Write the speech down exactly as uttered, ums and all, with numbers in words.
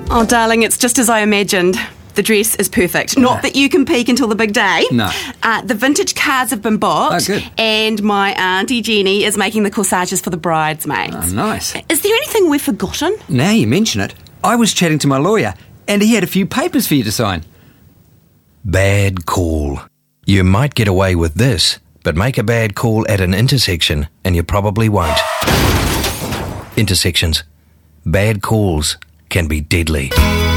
Oh, darling, it's just as I imagined. The dress is perfect. Not Yeah. that you can peek until the big day. No. Uh, the vintage cars have been bought. Oh, good. And my auntie Jenny is making the corsages for the bridesmaids. Oh, nice. Is there anything we've forgotten? Now you mention it, I was chatting to my lawyer, and he had a few papers for you to sign. Bad call. You might get away with this, but make a bad call at an intersection and you probably won't. Intersections. Bad calls can be deadly.